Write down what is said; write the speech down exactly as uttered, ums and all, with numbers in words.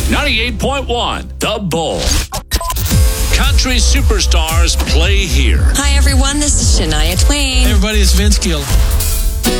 ninety-eight point one, The Bull. Country superstars play here. Hi, everyone. This is Shania Twain. Hey, everybody. It's Vince Gill.